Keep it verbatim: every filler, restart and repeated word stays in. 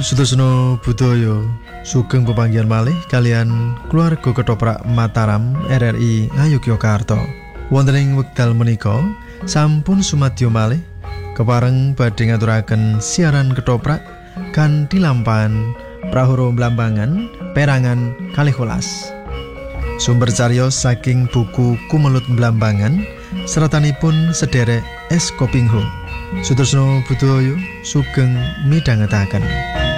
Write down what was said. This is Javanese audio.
Sutasana budaya sugeng pepanggihan malih kalian keluarga Ketoprak Mataram R R I Ngayogyakarta. Wonten ing wekdal menika sampun sumadyo malih kepareng badhe ngaturaken siaran Ketoprak kanthi lampahan Prahara Blambangan perangan kalih welas. Sumber cariyos saking buku Kumelut Blambangan seratanipun sederek S. Kopingho. Sutasana budaya sugeng midhangetaken.